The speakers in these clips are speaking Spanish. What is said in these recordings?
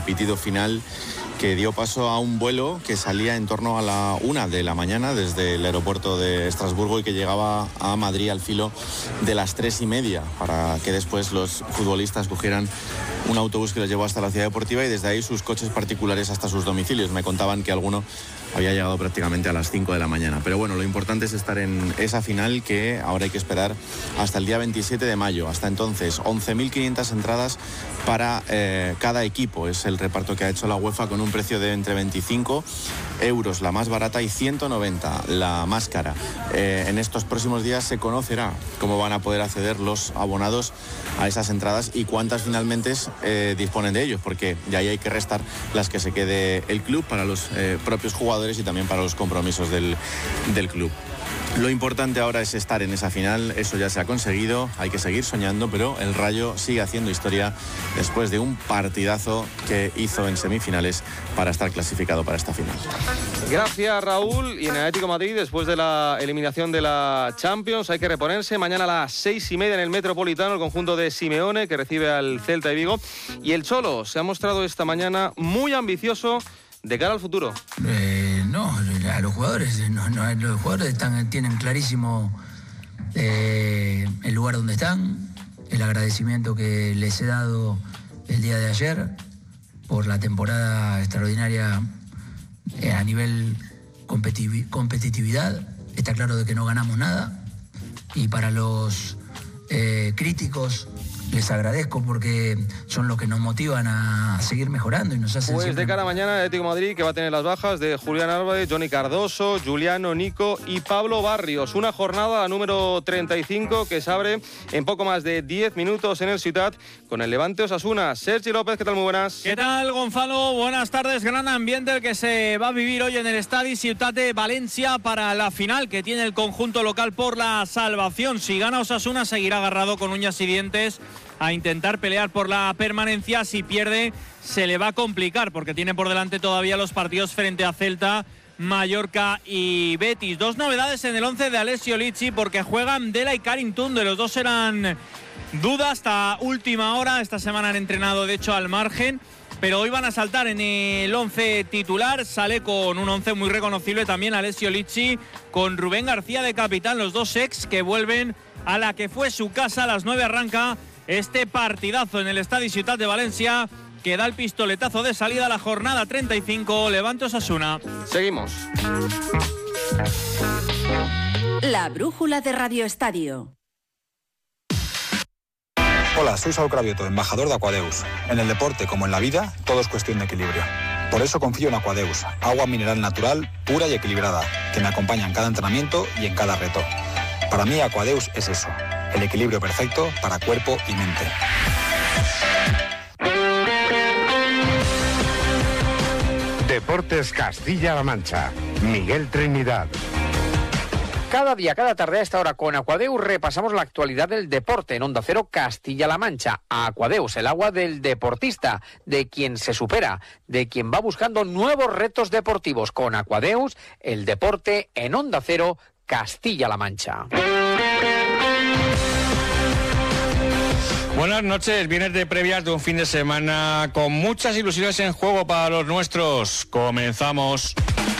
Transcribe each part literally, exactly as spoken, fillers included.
pitido final que dio paso a un vuelo que salía en torno a la una de la mañana desde el aeropuerto de Estrasburgo y que llegaba a Madrid al filo de las tres y media, para que después los futbolistas cogieran un autobús que los llevó hasta la ciudad deportiva y desde ahí sus coches particulares hasta sus domicilios. Me contaban que alguno había llegado prácticamente a las cinco de la mañana. Pero bueno, lo importante es estar en esa final, que ahora hay que esperar hasta el día veintisiete de mayo. Hasta entonces, once mil quinientas entradas para eh, cada equipo. Es el reparto que ha hecho la UEFA, con un precio de entre veinticinco euros la más barata y ciento noventa la más cara. Eh, en estos próximos días se conocerá cómo van a poder acceder los abonados a esas entradas y cuántas finalmente eh, disponen de ellos, porque de ahí hay que restar las que se quede el club para los eh, propios jugadores y también para los compromisos del, del club. Lo importante ahora es estar en esa final, eso ya se ha conseguido, hay que seguir soñando, pero el Rayo sigue haciendo historia después de un partidazo que hizo en semifinales para estar clasificado para esta final. Gracias, Raúl. Y en el Atlético de Madrid, después de la eliminación de la Champions, hay que reponerse. Mañana a las seis y media en el Metropolitano, el conjunto de Simeone, que recibe al Celta de Vigo. Y el Cholo se ha mostrado esta mañana muy ambicioso de cara al futuro. Eh, no, a los jugadores, no, no, los jugadores están, tienen clarísimo eh, el lugar donde están, el agradecimiento que les he dado el día de ayer por la temporada extraordinaria eh, a nivel competitiv- competitividad. Está claro de que no ganamos nada, y para los eh, críticos les agradezco porque son los que nos motivan a seguir mejorando y nos hacen Pues siempre... de cara a mañana el Atlético de Madrid, que va a tener las bajas de Julián Álvarez, Johnny Cardoso, Juliano, Nico y Pablo Barrios. Una jornada, la número treinta y cinco, que se abre en poco más de diez minutos en el Ciutat con el Levante Osasuna. Sergi López, ¿qué tal? Muy buenas. ¿Qué tal, Gonzalo? Buenas tardes. Gran ambiente el que se va a vivir hoy en el Estadi Ciutat de Valencia para la final que tiene el conjunto local por la salvación. Si gana Osasuna, seguirá agarrado con uñas y dientes a intentar pelear por la permanencia. Si pierde, se le va a complicar porque tiene por delante todavía los partidos frente a Celta, Mallorca y Betis. Dos novedades en el once de Alessio Licci, porque juegan Dela y Karim Tunde. Los dos eran duda hasta última hora. Esta semana han entrenado, de hecho, al margen, pero hoy van a saltar en el once titular. Sale con un once muy reconocible también Alessio Licci, con Rubén García de capitán, los dos ex que vuelven a la que fue su casa. A las nueve arranca este partidazo en el Estadi Ciutat de Valencia, que da el pistoletazo de salida a la jornada treinta y cinco, Levante Osasuna. Seguimos. La brújula de Radio Estadio. Hola, soy Saúl Cravioto, embajador de Aquadeus. En el deporte, como en la vida, todo es cuestión de equilibrio. Por eso confío en Aquadeus, agua mineral natural, pura y equilibrada, que me acompaña en cada entrenamiento y en cada reto. Para mí, Aquadeus es eso, el equilibrio perfecto para cuerpo y mente. Deportes Castilla-La Mancha. Miguel Trinidad. Cada día, cada tarde a esta hora con Aquadeus repasamos la actualidad del deporte en Onda Cero Castilla-La Mancha. Aquadeus, el agua del deportista, de quien se supera, de quien va buscando nuevos retos deportivos. Con Aquadeus, el deporte en Onda Cero Castilla-La Mancha. Buenas noches, viernes de previas de un fin de semana con muchas ilusiones en juego para los nuestros. Comenzamos.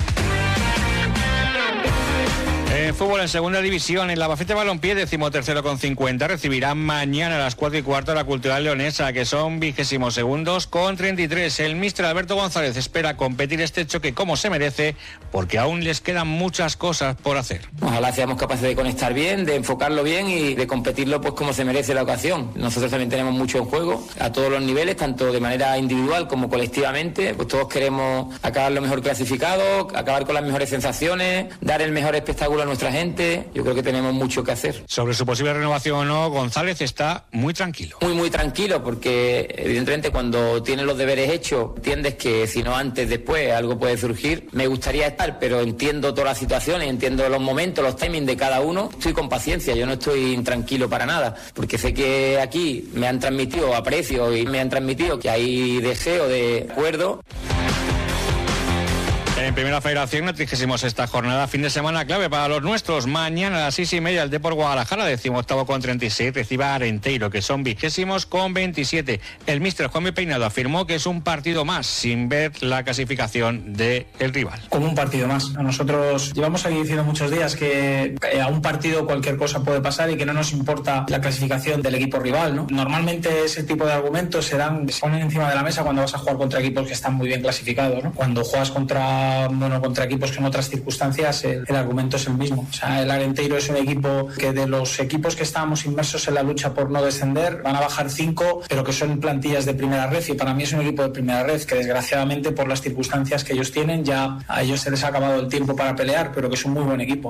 En fútbol, en segunda división, el Albacete Balompié, decimotercero con cincuenta, recibirá mañana a las cuatro y cuarto a la Cultural Leonesa, que son vigésimos segundos con treinta y tres. El míster Alberto González espera competir este choque como se merece, porque aún les quedan muchas cosas por hacer. Ojalá seamos capaces de conectar bien, de enfocarlo bien y de competirlo pues como se merece la ocasión. Nosotros también tenemos mucho en juego, a todos los niveles, tanto de manera individual como colectivamente. Pues todos queremos acabar lo mejor clasificado, acabar con las mejores sensaciones, dar el mejor espectáculo a nuestra gente. Yo creo que tenemos mucho que hacer. Sobre su posible renovación o no, González está muy tranquilo. Muy, muy tranquilo, porque evidentemente cuando tienes los deberes hechos, entiendes que si no antes, después, algo puede surgir. Me gustaría estar, pero entiendo todas las situaciones, entiendo los momentos, los timings de cada uno. Estoy con paciencia, yo no estoy intranquilo para nada, porque sé que aquí me han transmitido aprecio y me han transmitido que hay deseo de acuerdo. En Primera Federación, la trigésima sexta jornada, fin de semana clave para los nuestros. Mañana a las seis y media el Depor Guadalajara, decimoctavo con treinta y seis, recibe a Arenteiro, que son vigésimos con veintisiete. El míster Juanmi Peinado afirmó que es un partido más, sin ver la clasificación del rival. Como un partido más. A nosotros llevamos aquí diciendo muchos días que a un partido cualquier cosa puede pasar y que no nos importa la clasificación del equipo rival, ¿no? Normalmente ese tipo de argumentos se dan, se ponen encima de la mesa cuando vas a jugar contra equipos que están muy bien clasificados, ¿no? Cuando juegas contra bueno, contra equipos que en otras circunstancias el, el argumento es el mismo. O sea, el Arenteiro es un equipo que de los equipos que estábamos inmersos en la lucha por no descender, van a bajar cinco, pero que son plantillas de primera red, y para mí es un equipo de primera red que desgraciadamente por las circunstancias que ellos tienen ya a ellos se les ha acabado el tiempo para pelear, pero que es un muy buen equipo.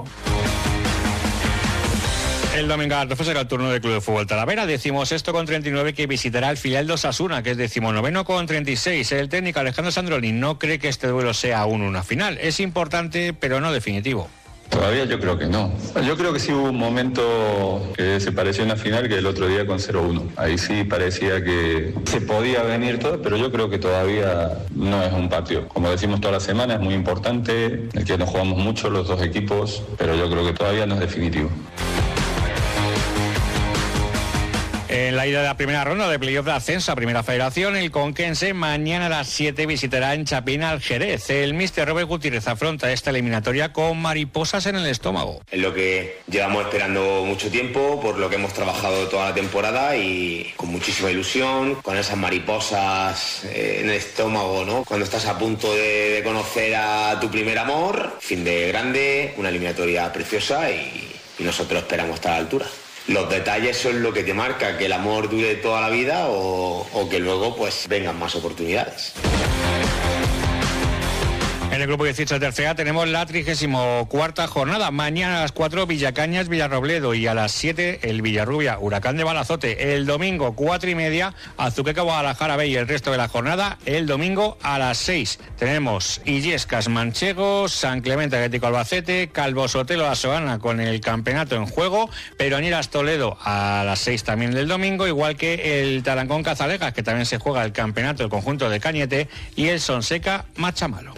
El domingo a las doce será el turno del Club de Fútbol Talavera, decimosexto con treinta y nueve, que visitará el filial de Osasuna, que es decimonoveno con treinta y seis. El técnico Alejandro Sandroni no cree que este duelo sea aún una final. Es importante, pero no definitivo. Todavía yo creo que no. Yo creo que sí hubo un momento que se pareció a una final que el otro día con cero uno. Ahí sí parecía que se podía venir todo, pero yo creo que todavía no es un partido. Como decimos toda la semana, es muy importante, el que nos jugamos mucho los dos equipos, pero yo creo que todavía no es definitivo. En la ida de la primera ronda de playoff de ascenso a Primera Federación, el Conquense mañana a las siete visitará en Chapín al Jerez. El míster Robert Gutiérrez afronta esta eliminatoria con mariposas en el estómago. Es lo que llevamos esperando mucho tiempo, por lo que hemos trabajado toda la temporada y con muchísima ilusión, con esas mariposas en el estómago, ¿no? Cuando estás a punto de, de conocer a tu primer amor, fin de grande, una eliminatoria preciosa y, y nosotros esperamos estar a la altura. Los detalles son lo que te marca que el amor dure toda la vida o, o que luego pues vengan más oportunidades. En el grupo dieciocho de tercera tenemos la trigésima cuarta jornada. Mañana a las cuatro Villacañas, Villarrobledo, y a las siete el Villarrubia, Huracán de Balazote. El domingo cuatro y media Azuqueca, Guadalajara B, y el resto de la jornada el domingo a las seis. Tenemos Illescas, Manchego, San Clemente, Atlético Albacete, Calvo Sotelo, La Soana con el campeonato en juego, Peronieras, Toledo a las seis también del domingo, igual que el Talancón, Cazalegas, que también se juega el campeonato del conjunto de Cañete, y el Sonseca, Machamalo.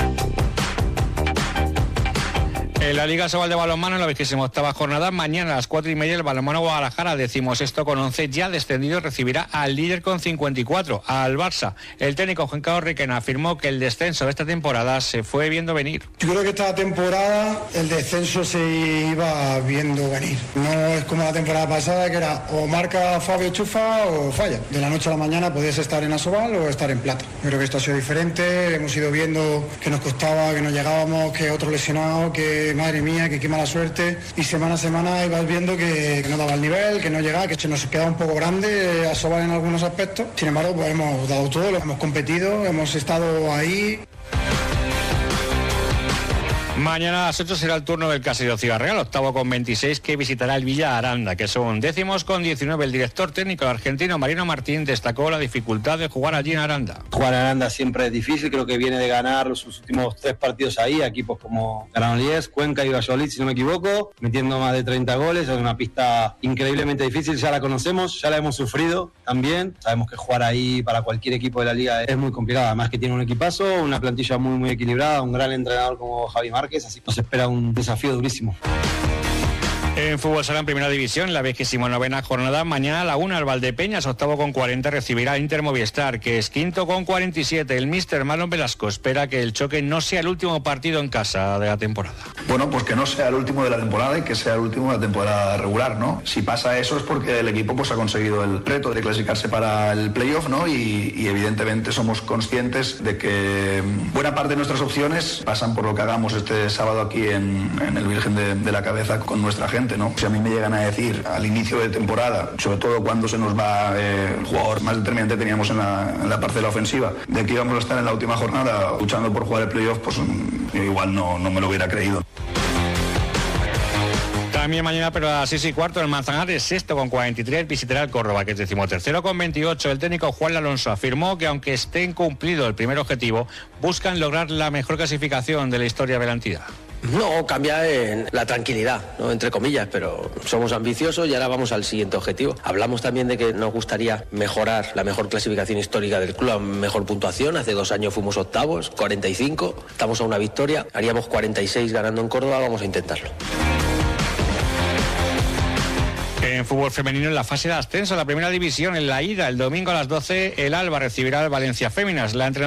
En la Liga Sobal de Balonmano, en la vigésima octava jornada, mañana a las cuatro y media el Balonmano Guadalajara, decimosexto con once, ya descendido, recibirá al líder con cincuenta y cuatro, al Barça. El técnico Juan Carlos Requena afirmó que el descenso de esta temporada se fue viendo venir. Yo creo que esta temporada el descenso se iba viendo venir. No es como la temporada pasada, que era o marca Fabio Chufa o falla. De la noche a la mañana podías estar en Asobal o estar en Plata. Yo creo que esto ha sido diferente, hemos ido viendo que nos costaba, que no llegábamos, que otro lesionado, que madre mía, que qué mala suerte, y semana a semana ibas viendo que, que no daba el nivel, que no llegaba, que se nos quedaba un poco grande a Sobal en algunos aspectos. Sin embargo, pues hemos dado todo, lo hemos competido, hemos estado ahí. Mañana a las ocho será el turno del Caserío Ciudad Real, octavo con veintiséis, que visitará el Villa Aranda, que son décimos con diecinueve. El director técnico argentino Mariano Martín destacó la dificultad de jugar allí en Aranda. Jugar en Aranda siempre es difícil, creo que viene de ganar los últimos tres partidos ahí, equipos como Granollers, Cuenca y Valladolid, si no me equivoco, metiendo más de treinta goles. Es una pista increíblemente difícil, ya la conocemos, ya la hemos sufrido también. Sabemos que jugar ahí para cualquier equipo de la liga es muy complicado, además que tiene un equipazo, una plantilla muy muy equilibrada, un gran entrenador como Javi Márquez, así nos espera un desafío durísimo. En fútbol sala en primera división, la vigésima novena jornada, mañana a la una el Valdepeñas, octavo con cuarenta, recibirá al Inter Movistar, que es quinto con cuarenta y siete. El míster Marlon Velasco espera que el choque no sea el último partido en casa de la temporada. Bueno, pues que no sea el último de la temporada y que sea el último de la temporada regular, ¿no? Si pasa eso es porque el equipo pues ha conseguido el reto de clasificarse para el playoff, ¿no? Y, y evidentemente somos conscientes de que buena parte de nuestras opciones pasan por lo que hagamos este sábado aquí en, en el Virgen de, de la Cabeza con nuestra gente, ¿no? Si a mí me llegan a decir al inicio de temporada, sobre todo cuando se nos va eh, el jugador más determinante teníamos en la, en la parcela ofensiva, de que íbamos a estar en la última jornada luchando por jugar el playoff, pues yo igual no, no me lo hubiera creído. También mañana, pero a las seis y cuarto, el Manzanares, sexto con cuarenta y tres, visitará el Córdoba, que es decimotercero con veintiocho. El técnico Juan Alonso afirmó que aunque esté incumplido el primer objetivo, buscan lograr la mejor clasificación de la historia de la entidad. No, cambia en la tranquilidad, ¿no? Entre comillas, pero somos ambiciosos y ahora vamos al siguiente objetivo. Hablamos también de que nos gustaría mejorar la mejor clasificación histórica del club, mejor puntuación. Hace dos años fuimos octavos, cuarenta y cinco, estamos a una victoria, haríamos cuarenta y seis ganando en Córdoba, vamos a intentarlo. En fútbol femenino, en la fase de ascenso, la primera división, en la ida, el domingo a las doce, el Alba recibirá al Valencia Féminas. La